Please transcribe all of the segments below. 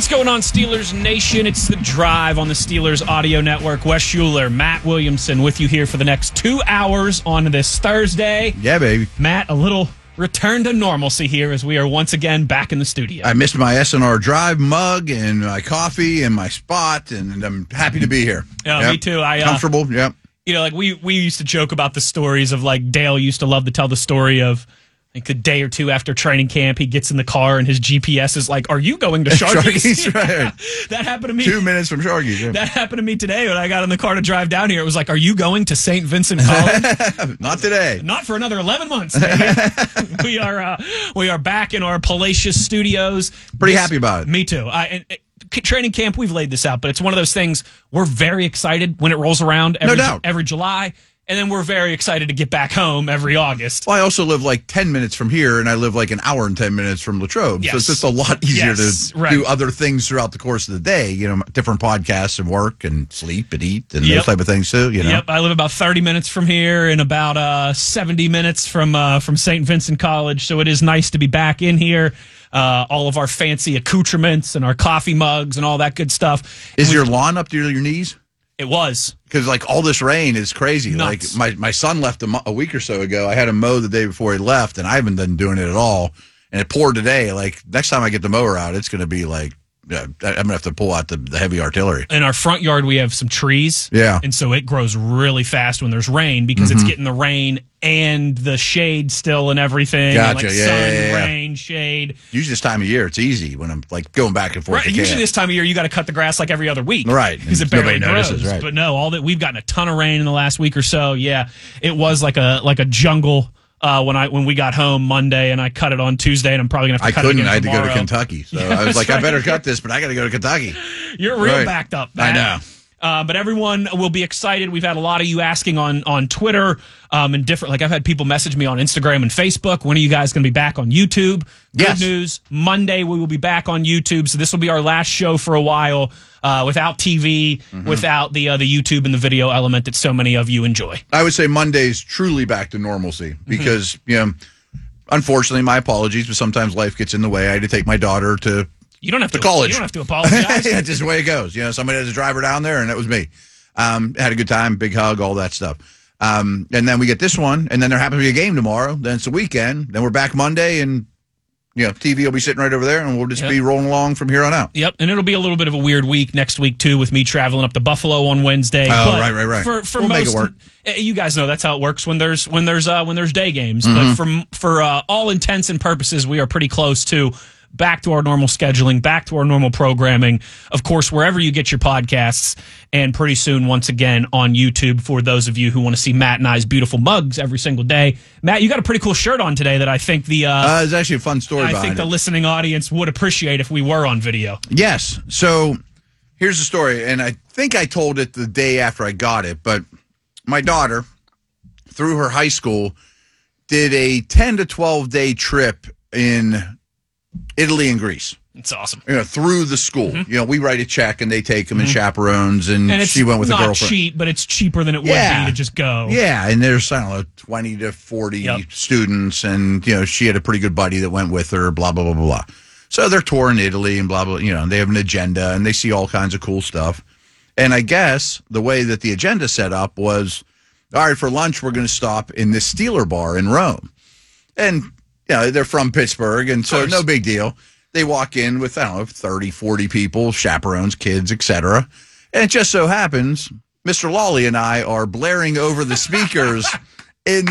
going on, Steelers Nation? It's The Drive on the Steelers Audio Network. Wes Schuler, Matt Williamson with you here for the next 2 hours on this Thursday. Yeah, baby. Matt, a little return to normalcy here as we are once again back in the studio. I missed my SNR Drive mug and my coffee and my spot, and I'm happy to be here. Me too. Comfortable, yep. You know, like we used to joke about the stories of, like, Dale used to love to tell the story of, like, a day or two after training camp, he gets in the car and his GPS is like, "Are you going to Sharky's?" Sharky's, right. That happened to me. 2 minutes from Sharky's. Yeah. That happened to me today when I got in the car to drive down here. It was like, "Are you going to St. Vincent College?" Not today. Not for another 11 months. we are back in our palatial studios. Pretty happy about it. Me too. Training camp, we've laid this out, but it's one of those things we're very excited when it rolls around every July. And then we're very excited to get back home every August. Well, I also live like 10 minutes from here, and I live like an hour and 10 minutes from Latrobe. Yes. So it's just a lot easier to do other things throughout the course of the day, you know, different podcasts and work and sleep and eat and those type of things too, you know. Yep, I live about 30 minutes from here and about 70 minutes from St. Vincent College, so it is nice to be back in here. All of our fancy accoutrements and our coffee mugs and all that good stuff. Is your lawn up to your knees? It was. Because, like, all this rain is crazy. Nuts. Like, my son left a week or so ago. I had him mow the day before he left, and I haven't been doing it at all. And it poured today. Like, next time I get the mower out, it's going to be like, I'm going to have to pull out the heavy artillery. In our front yard, we have some trees. Yeah. And so it grows really fast when there's rain because it's getting the rain and the shade still and everything. Gotcha. And, like, sun, rain, shade. Usually this time of year, it's easy when I'm, like, going back and forth. Right. Usually this time of year, you got to cut the grass like every other week. Right. Because it barely nobody grows. notices, right. But no, we've gotten a ton of rain in the last week or so. Yeah. It was like a jungle. When we got home Monday, and I cut it on Tuesday, and I'm probably gonna have to cut it again I had tomorrow. to go to Kentucky, so I was like, right. I better cut this, but I got to go to Kentucky. You're real backed up, Matt. I know. But everyone will be excited. We've had a lot of you asking on Twitter and different. Like, I've had people message me on Instagram and Facebook. When are you guys going to be back on YouTube? Good news. Monday we will be back on YouTube. So this will be our last show for a while without TV, without the YouTube and the video element that so many of you enjoy. I would say Monday's truly back to normalcy because unfortunately, my apologies, but sometimes life gets in the way. I had to take my daughter to. You don't have to college. You don't have to apologize. That's just the way it goes. You know, somebody has to drive her down there, and that was me. Had a good time, big hug, all that stuff. And then we get this one, and then there happens to be a game tomorrow. Then it's the weekend. Then we're back Monday, and TV will be sitting right over there, and we'll just be rolling along from here on out. Yep, and it'll be a little bit of a weird week next week too, with me traveling up to Buffalo on Wednesday. Oh, right. For we'll most, make it work. You guys know that's how it works when there's day games. But for all intents and purposes, we are pretty close to back to our normal scheduling, back to our normal programming. Of course, wherever you get your podcasts, and pretty soon, once again, on YouTube for those of you who want to see Matt and I's beautiful mugs every single day. Matt, you got a pretty cool shirt on today that I think it's actually a fun story. I think the listening audience would appreciate if we were on video. Yes. So here's the story, and I think I told it the day after I got it, but my daughter, through her high school, did a 10 to 12 day trip in Italy and Greece. It's awesome. Through the school. We write a check and they take them and chaperones, and she went with a girlfriend. It's not cheap, but it's cheaper than it would be to just go. Yeah, and there's, 20 to 40 students, and, she had a pretty good buddy that went with her, blah, blah, blah, blah, blah. So they're touring Italy and blah, blah, they have an agenda, and they see all kinds of cool stuff. And I guess the way that the agenda set up was, all right, for lunch, we're going to stop in this Steeler bar in Rome. And they're from Pittsburgh, and so no big deal. They walk in with, 30, 40 people, chaperones, kids, etc. And it just so happens, Mr. Lawley and I are blaring over the speakers in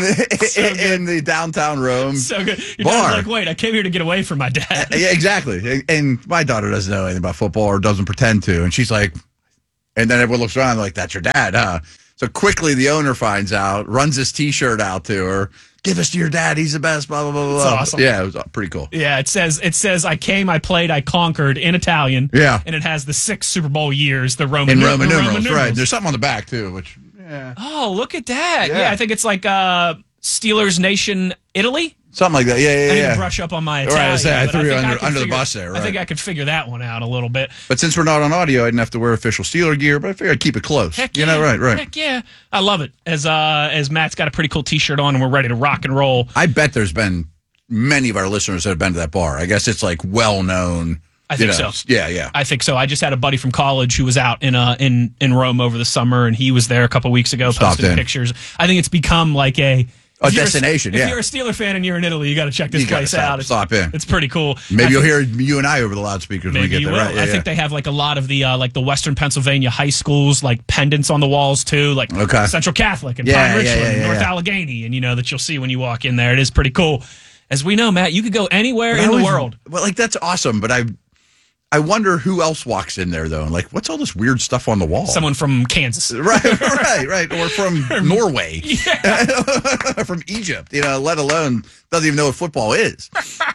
the downtown Rome so good. Your bar. dad's like, wait, I came here to get away from my dad. Yeah, exactly. And my daughter doesn't know anything about football or doesn't pretend to. And she's like, and then everyone looks around like, that's your dad, huh? So quickly the owner finds out, runs his T-shirt out to her. Give us to your dad. He's the best, blah, blah, blah, blah. That's awesome. Yeah, it was pretty cool. Yeah, it says, I came, I played, I conquered in Italian. Yeah. And it has the 6 Super Bowl years, the Roman numerals. Right. There's something on the back, too, which, Oh, look at that. Yeah, I think it's like Steelers Nation, Italy. Something like that. Yeah. I need to brush up on my Italian. Right, I threw you under the bus there. Right? I think I could figure that one out a little bit. But since we're not on audio, I didn't have to wear official Steeler gear, but I figured I'd keep it close. Heck yeah. Right. Heck yeah. I love it. As Matt's got a pretty cool T-shirt on and we're ready to rock and roll. I bet there's been many of our listeners that have been to that bar. I guess it's like well known. I think so. Yeah. I think so. I just had a buddy from college who was out in Rome over the summer, and he was there a couple weeks ago, posting pictures. I think it's become like a destination. If you're a Steeler fan and you're in Italy, you got to check this place out. Stop in. It's pretty cool. Maybe you'll hear you and I over the loudspeakers when we get there. Right? I think they have like a lot of the like the Western Pennsylvania high schools, like pendants on the walls too, like Central Catholic and Pine Richland and North Allegheny, and that you'll see when you walk in there. It is pretty cool. As we know, Matt, you could go anywhere in the world. Well, like that's awesome, but I wonder who else walks in there, though. And like, what's all this weird stuff on the wall? Someone from Kansas. Right. Or from Norway. From Egypt, let alone doesn't even know what football is.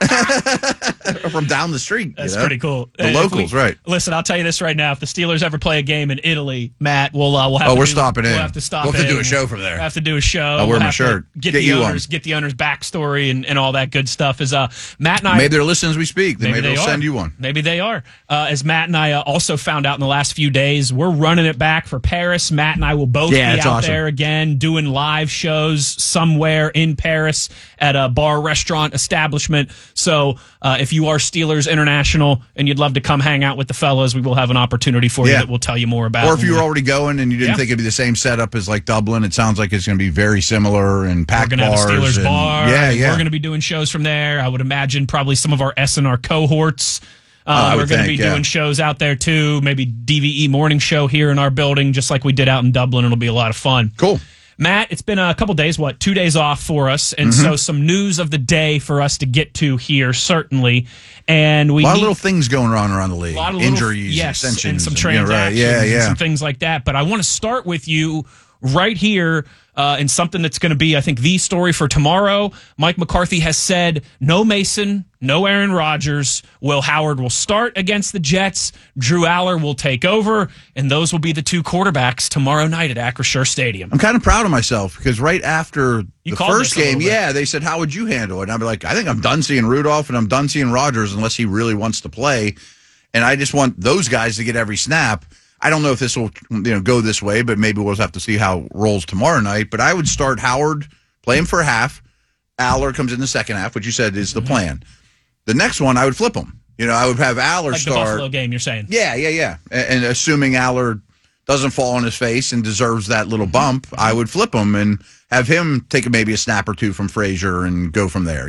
Or from down the street. That's pretty cool. The locals, right. Listen, I'll tell you this right now. If the Steelers ever play a game in Italy, Matt, we'll have we're stopping in. We'll have to stop in. We'll have to do a show from there. We'll have to do a show. I'll wear my shirt. Get the owner's backstory and all that good stuff. Matt and I... Maybe they're listening as we speak. Maybe they'll send you one. Maybe they are. As Matt and I also found out in the last few days, we're running it back for Paris. Matt and I will both be out there again doing live shows somewhere in Paris at a bar restaurant establishment. So if you are Steelers International and you'd love to come hang out with the fellas, we will have an opportunity for you that we'll tell you more about. Or if you were already going and you didn't think it'd be the same setup as like Dublin, it sounds like it's going to be very similar and packed bars. We're going to have a Steelers bar. Yeah. We're going to be doing shows from there. I would imagine probably some of our S&R cohorts. We're going to be doing shows out there too. Maybe DVE morning show here in our building, just like we did out in Dublin. It'll be a lot of fun. Cool. Matt, it's been a couple days, 2 days off for us, and so some news of the day for us to get to here, certainly. And a lot of little things going on around the league. A lot of injuries, extensions, and some transactions, and some things like that. But I want to start with you right here in something that's going to be, I think, the story for tomorrow. Mike McCarthy has said no Mason, no Aaron Rodgers. Will Howard will start against the Jets. Drew Aller will take over, and those will be the two quarterbacks tomorrow night at Acrisure Stadium. I'm kind of proud of myself because right after the first game, they said, how would you handle it? And I'd be like, I think I'm done seeing Rudolph and I'm done seeing Rodgers unless he really wants to play. And I just want those guys to get every snap. I don't know if this will go this way, but maybe we'll have to see how it rolls tomorrow night. But I would start Howard, play him for a half. Aller comes in the second half, which you said is the plan. The next one, I would flip him. I would have Aller like start. The Buffalo game, you're saying? Yeah. And assuming Aller doesn't fall on his face and deserves that little bump, I would flip him and have him take maybe a snap or two from Frazier and go from there,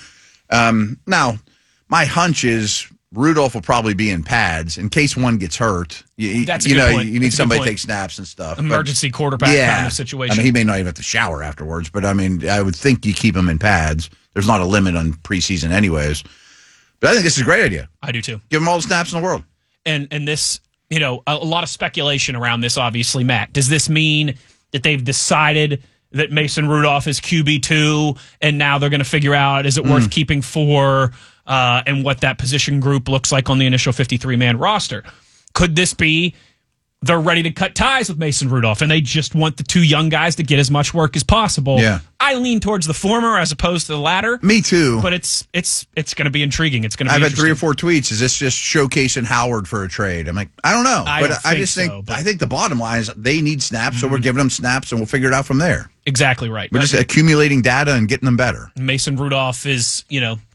Now, my hunch is Rudolph will probably be in pads in case one gets hurt. That's a good point. You need somebody to take snaps and stuff. Emergency quarterback kind of situation. He may not even have to shower afterwards, but I would think you keep him in pads. There's not a limit on preseason anyways. But I think this is a great idea. I do too. Give him all the snaps in the world. And this, a lot of speculation around this, obviously, Matt. Does this mean that they've decided that Mason Rudolph is QB2 and now they're going to figure out, is it worth keeping 4? And what that position group looks like on the initial 53-man roster. Could this be they're ready to cut ties with Mason Rudolph and they just want the two young guys to get as much work as possible? Yeah. I lean towards the former as opposed to the latter. Me too. But it's going to be intriguing. It's going to be I've had 3 or 4 tweets. Is this just showcasing Howard for a trade? I'm like, I don't know. I think the bottom line is they need snaps, so we're giving them snaps and we'll figure it out from there. Exactly right. We're just accumulating data and getting them better. Mason Rudolph is,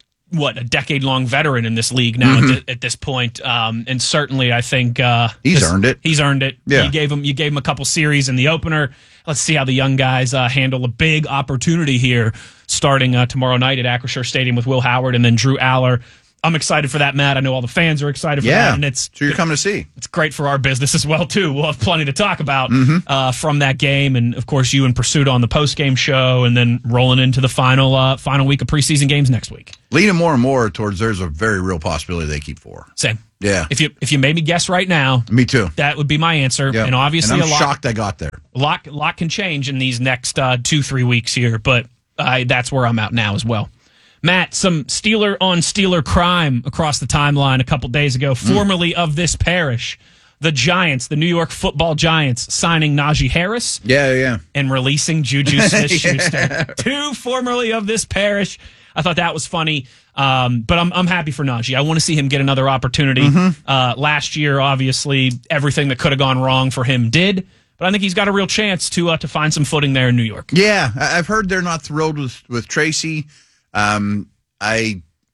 a decade-long veteran in this league now at this point. And certainly I think he's earned it. He's earned it. Yeah. You gave him a couple series in the opener. Let's see how the young guys handle a big opportunity here starting tomorrow night at Acrisure Stadium with Will Howard and then Drew Aller. I'm excited for that, Matt. I know all the fans are excited for that. And so you're coming to see. It's great for our business as well, too. We'll have plenty to talk about from that game. And, of course, you and Pursuit on the post-game show and then rolling into the final week of preseason games next week. Leaning more and more towards there's a very real possibility they keep 4. Same. Yeah. If you made me guess right now. Me too. That would be my answer. Yep. And obviously I'm shocked I got there. A lot can change in these next 2-3 weeks here. But that's where I'm at now as well. Matt, some Steeler on Steeler crime across the timeline a couple days ago, formerly of this parish. The Giants, the New York Football Giants, signing Najee Harris. Yeah. And releasing Juju Smith-Schuster. 2 formerly of this parish. I thought that was funny, but I'm happy for Najee. I want to see him get another opportunity. Last year, obviously, everything that could have gone wrong for him did. But I think he's got a real chance to find some footing there in New York. Yeah, I've heard they're not thrilled with Tracy. I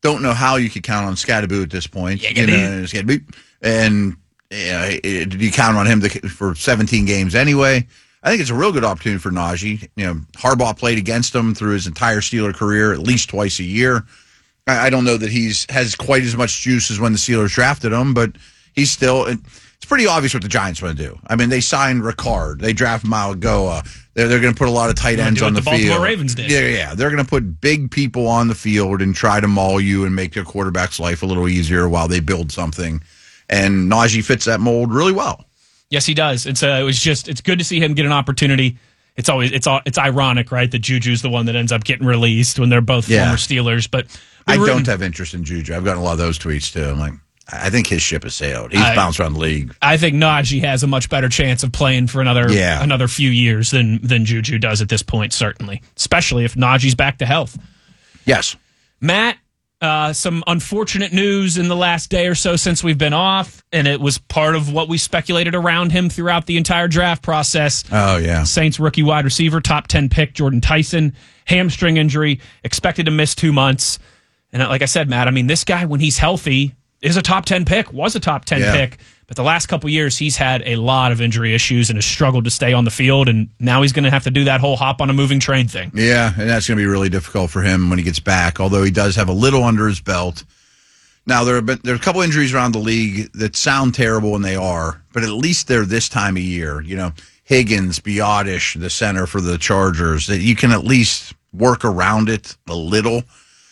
don't know how you could count on Scadaboo at this point. And you count on him for 17 games anyway. I think it's a real good opportunity for Najee. Harbaugh played against him through his entire Steeler career at least twice a year. I don't know that has quite as much juice as when the Steelers drafted him, but he's still. It's pretty obvious what the Giants want to do. I mean, they signed Ricard, they draft Malagoa. They're going to put a lot of tight ends on the field. Baltimore Ravens did. Yeah. They're going to put big people on the field and try to maul you and make their quarterback's life a little easier while they build something. And Najee fits that mold really well. Yes, he does. It's good to see him get an opportunity. It's ironic, right? That Juju's the one that ends up getting released when they're both former Steelers. But I don't have interest in Juju. I've gotten a lot of those tweets too. I'm like, I think his ship has sailed. He's bounced around the league. I think Najee has a much better chance of playing for another few years than Juju does at this point, certainly. Especially if Najee's back to health. Yes. Matt, some unfortunate news in the last day or so since we've been off, and it was part of what we speculated around him throughout the entire draft process. Oh, yeah. Saints rookie wide receiver, top 10 pick, Jordan Tyson, hamstring injury, expected to miss 2 months. And like I said, Matt, I mean, this guy, when he's healthy, is a top 10 pick, was a top 10 pick. But the last couple years, he's had a lot of injury issues and has struggled to stay on the field. And now he's going to have to do that whole hop on a moving train thing. Yeah, and that's going to be really difficult for him when he gets back, although he does have a little under his belt. Now, there are a couple injuries around the league that sound terrible, and they are, but at least they're this time of year. Higgins, Biotish, the center for the Chargers, that you can at least work around it a little.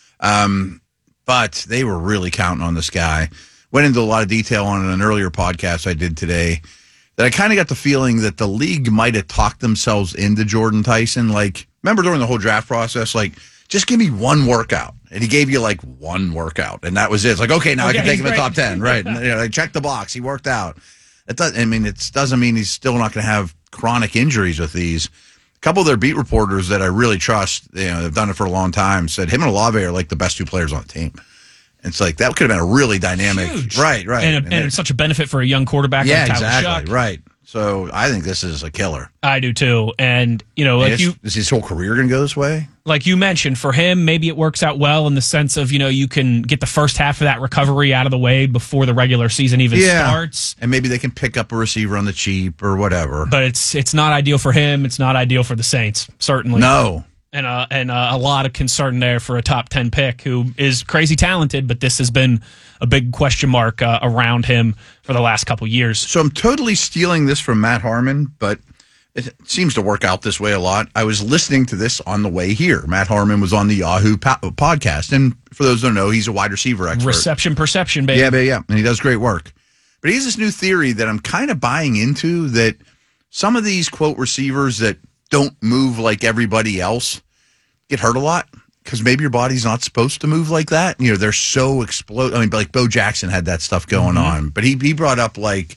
But they were really counting on this guy. Went into a lot of detail on an earlier podcast I did today that I kind of got the feeling that the league might have talked themselves into Jordan Tyson. Like, remember during the whole draft process, like, just give me one workout. And he gave you like one workout. And that was it. It's like, okay, now I can take him in the top 10. Right. And, check the box. He worked out. It doesn't mean he's still not going to have chronic injuries with these. A couple of their beat reporters that I really trust, they've done it for a long time, said him and Olave are like the best two players on the team. And it's like, that could have been a really dynamic. Huge. Right. And it's such a benefit for a young quarterback like Tyler exactly. Shuck. Right. So I think this is a killer. I do too. And, is his whole career going to go this way? Like you mentioned, for him, maybe it works out well in the sense of, you can get the first half of that recovery out of the way before the regular season even starts. And maybe they can pick up a receiver on the cheap or whatever. But it's not ideal for him. It's not ideal for the Saints, certainly. No. And a lot of concern there for a top 10 pick who is crazy talented, but this has been a big question mark around him for the last couple years. So I'm totally stealing this from Matt Harmon, but it seems to work out this way a lot. I was listening to this on the way here. Matt Harmon was on the Yahoo podcast, and for those who don't know, he's a wide receiver expert. Reception perception, baby. Yeah, and he does great work. But he has this new theory that I'm kind of buying into, that some of these, quote, receivers that don't move like everybody else get hurt a lot because maybe your body's not supposed to move like that. They're so explode. I mean, like Bo Jackson had that stuff going on, but he brought up like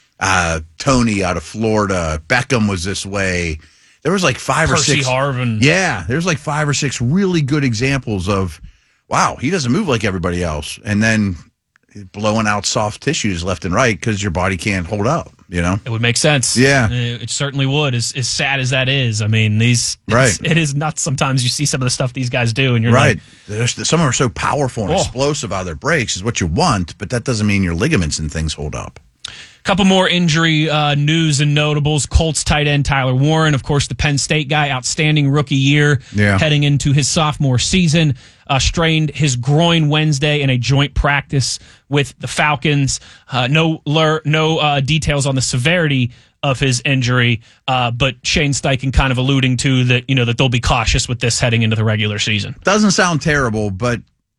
Tony out of Florida. Beckham was this way. There was like Percy Harvin. Yeah, there's like 5 or 6 really good examples of, wow, he doesn't move like everybody else, and then blowing out soft tissues left and right because your body can't hold up. It would make sense. Yeah, it certainly would. As sad as that is, I mean, it is nuts. Sometimes you see some of the stuff these guys do, and you're right. Some of them are so powerful and explosive out of their breaks is what you want, but that doesn't mean your ligaments and things hold up. Couple more injury news and notables. Colts tight end Tyler Warren, of course, the Penn State guy, outstanding rookie year, heading into his sophomore season. Strained his groin Wednesday in a joint practice with the Falcons. No details on the severity of his injury, but Shane Steichen kind of alluding to that, that they'll be cautious with this heading into the regular season. Doesn't sound terrible, but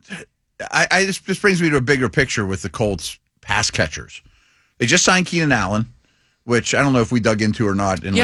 this brings me to a bigger picture with the Colts pass catchers. They just signed Keenan Allen, which I don't know if we dug into or not.